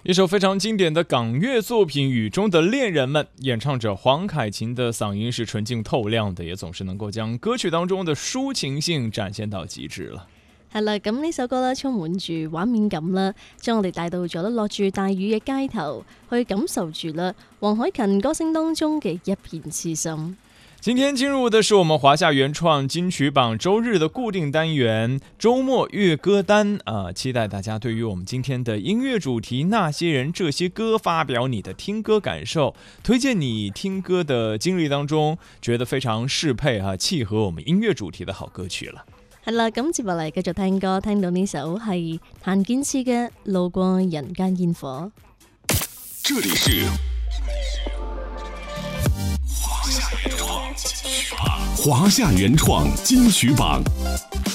一首非常经典的港乐作品《雨中的恋人们》，演唱者黄凯芹的嗓音是纯净透亮的，也總是能夠將歌曲當中的抒情性展現到極致了。 係啦，咁呢首歌咧充滿住畫面感啦，將我哋帶到咗落住大雨嘅街頭，去感受住啦黃凱芹歌聲當中嘅一片痴心。 今天進入的是我們華夏原創金曲榜周日的固定單元周末粵歌單期待大家對於我們今天的音樂主題那些人這些歌發表你的聽歌感受，推薦你聽歌的經歷當中覺得非常適配契合我們音樂主題的好歌曲了。 係啦，咁接落嚟繼續聽歌，聽到呢首係譚健次嘅《路過人間煙火》。 這裡是華夏原創金曲榜。